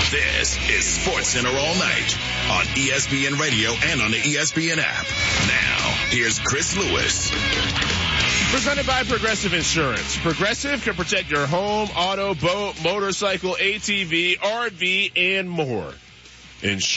This is SportsCenter All Night on ESPN Radio and on the ESPN app. Now, here's Chris Lewis. Presented by Progressive Insurance. Progressive can protect your home, auto, boat, motorcycle, ATV, RV, and more. Insurance.